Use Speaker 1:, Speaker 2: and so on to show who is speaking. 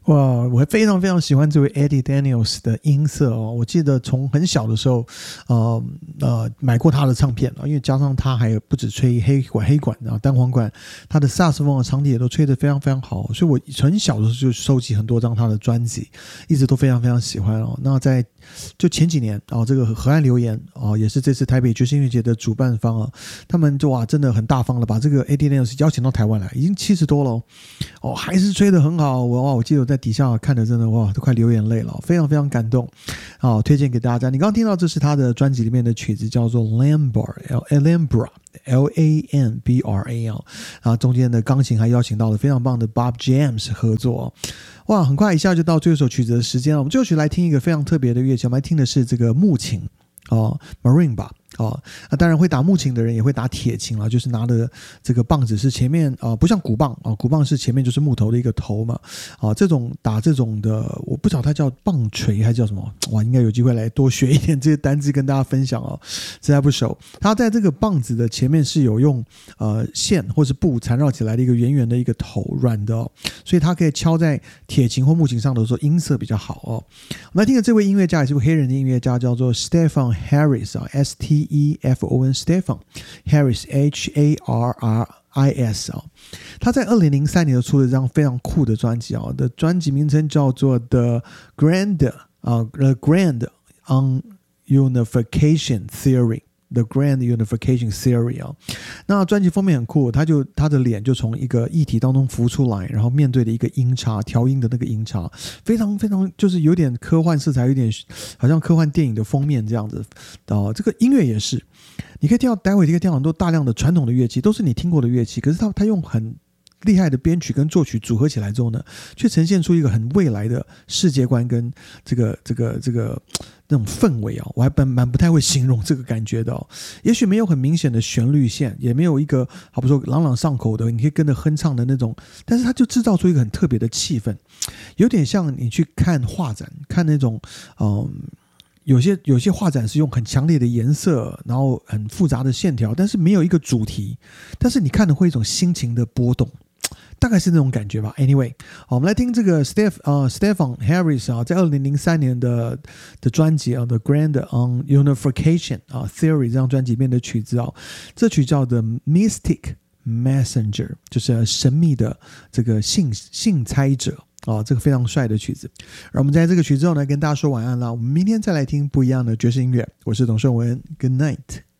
Speaker 1: 哇，我非常非常喜欢这位 Eddie Daniels 的音色哦。我记得从很小的时候，买过他的唱片，因为加上他还不止吹黑管啊、单簧管，他的萨克斯风的长笛也都吹得非常非常好，所以我很小的时候就收集很多张他的专辑，一直都非常非常喜欢哦。那就前几年这个河岸留言也是这次台北爵士音乐节的主办方他们就真的很大方的把这个 Eddie Daniels 邀请到台湾来，已经70多了还是吹得很好。我记得我在底下看的真的都快流眼泪了，非常非常感动推荐给大家。你刚刚听到这是他的专辑里面的曲子，叫做 Lambra L-A-M-B-R-A 中间的钢琴还邀请到了非常棒的 Bob James 合作哇，很快一下就到最后一首曲子的时间了。我们最后曲来听一个非常特别的乐器，我们来听的是这个木琴Marimba当然会打木琴的人也会打铁琴啦，就是拿的这个棒子是前面不像鼓棒鼓棒是前面就是木头的一个头嘛打这种的我不知道它叫棒槌还是叫什么应该有机会来多学一点这些单字跟大家分享实在不熟。它在这个棒子的前面是有用线或是布缠绕起来的一个圆圆的一个头软的所以它可以敲在铁琴或木琴上的时候音色比较好我们来听的这位音乐家也是位黑人的音乐家，叫做 Stefon Harris S-T-E-F-O-N Stefon Harris H-A-R-R-I-S 他在2003年出了这张非常酷的专辑的专辑名称叫做 The Grand Unification Theory The Grand Unification Theory 那专辑封面很酷，他的脸就从一个液体当中浮出来，然后面对的一个音叉，调音的那个音叉，非常非常就是有点科幻色彩，有点好像科幻电影的封面这样子这个音乐也是，你可以待会你可以听到很多大量的传统的乐器，都是你听过的乐器，可是他用很厉害的编曲跟作曲组合起来之后呢，却呈现出一个很未来的世界观跟这个那种氛围我还蛮不太会形容这个感觉的也许没有很明显的旋律线，也没有一个好比说朗朗上口的你可以跟着哼唱的那种，但是它就制造出一个很特别的气氛，有点像你去看画展，看那种有些画展是用很强烈的颜色，然后很复杂的线条，但是没有一个主题，但是你看的会有一种心情的波动，大概是那种感觉吧。 Anyway 我们来听这个 Stefon Harris 在2003年的专辑The Grand Unification Theory 这张专辑里面的曲子这曲叫 The Mystic Messenger 就是神秘的这个信差者这个非常帅的曲子。而我们在这个曲之后呢跟大家说晚安了，我们明天再来听不一样的爵士音乐。我是董胜文， Good night。